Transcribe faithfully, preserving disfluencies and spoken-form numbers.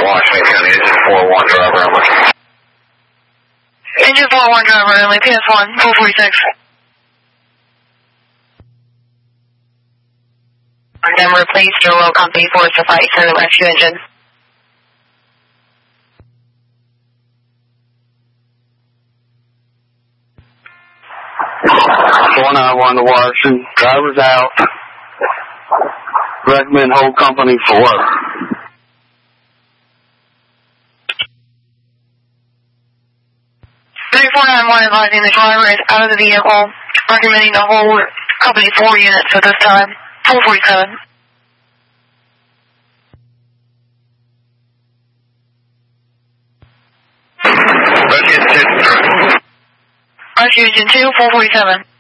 Washington County, engine four one driver only. Engine four one driver only, P S one, four forty-six. Number, please, Joel Company four suffice in the rescue engine. four nine one to Washington, driver's out. Recommend whole company for work. four nine one advising the driver is out of the vehicle, recommending the whole company four units at this time, four forty-seven. Rescue engine two, four forty-seven.